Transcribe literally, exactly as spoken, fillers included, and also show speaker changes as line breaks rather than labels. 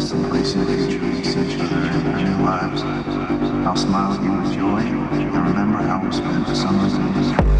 distant place in the future we see each other in our new lives. I'll smile at you with joy and remember how we spent the summer days.